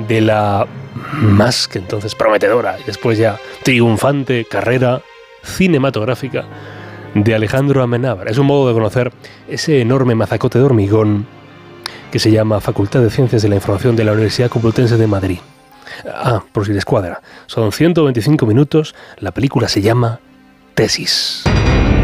de la más que entonces prometedora y después ya triunfante carrera cinematográfica de Alejandro Amenábar. Es un modo de conocer ese enorme mazacote de hormigón que se llama Facultad de Ciencias de la Información de la Universidad Complutense de Madrid. Por si les cuadra, son 125 minutos, la película se llama Tesis.